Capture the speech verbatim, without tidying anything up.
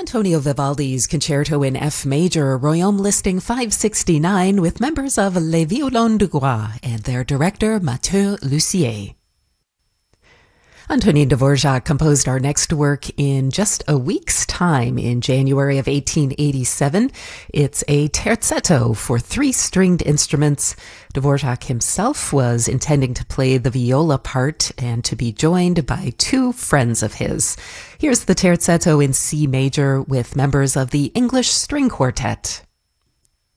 Antonio Vivaldi's Concerto in F major, Royaume listing five sixty-nine, with members of Les Violons de Groix and their director Matthieu Lussier. Antonin Dvorak composed our next work in just a week's time, in January of eighteen eighty-seven. It's a terzetto for three stringed instruments. Dvorak himself was intending to play the viola part and to be joined by two friends of his. Here's the terzetto in C major with members of the English String Quartet.